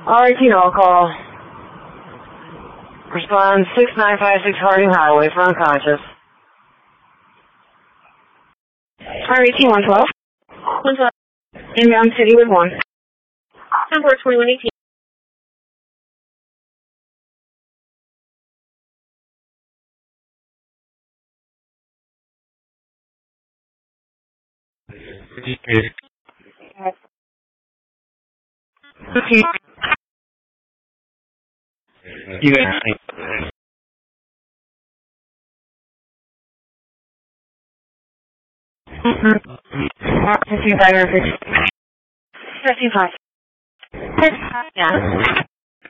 RIT all call. Respond 6956 Harding Highway for unconscious. RIT 112. 112. Inbound City with 1. Number 2118. You guys. 15 5. 15 5. Yeah.